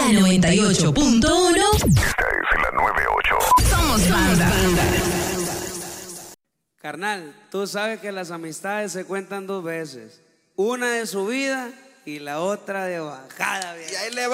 La 98.1. Esta es la 98. Somos banda. Carnal, tú sabes que las amistades se cuentan dos veces. Una de subida y la otra de bajada. Y ahí le va.